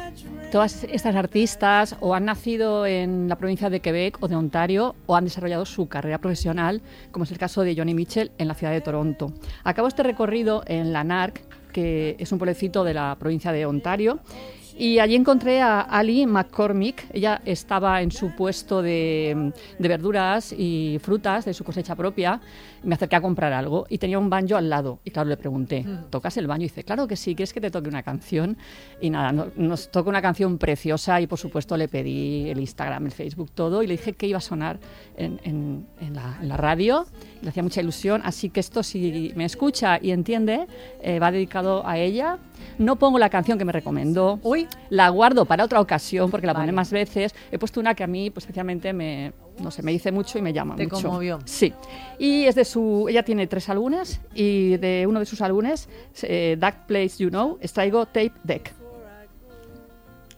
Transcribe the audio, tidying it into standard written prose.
todas estas artistas o han nacido en la provincia de Quebec o de Ontario o han desarrollado su carrera profesional, como es el caso de Joni Mitchell en la ciudad de Toronto. Acabo este recorrido en Lanark, que es un pueblecito de la provincia de Ontario, y allí encontré a Ali McCormick. Ella estaba en su puesto de verduras y frutas de su cosecha propia. Me acerqué a comprar algo y tenía un banjo al lado. Y claro, le pregunté, ¿tocas el banjo? Y dice, claro que sí, ¿quieres que te toque una canción? Y nada, nos tocó una canción preciosa y por supuesto le pedí el Instagram, el Facebook, todo. Y le dije que iba a sonar en la radio. Le hacía mucha ilusión. Así que esto, si me escucha y entiende, va dedicado a ella. No pongo la canción que me recomendó. Uy. La guardo para otra ocasión porque la pondré más veces. He puesto una que a mí pues, especialmente me dice mucho y me llama mucho. ¿Te conmovió? Sí. Y es ella tiene 3 álbumes y de uno de sus álbumes, That Place You Know, extraigo Tape Deck.